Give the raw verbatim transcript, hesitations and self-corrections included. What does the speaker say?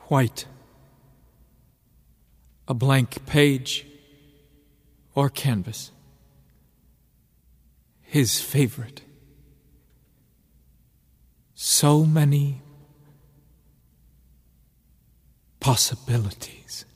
white, a blank page or canvas, his favorite. So many possibilities.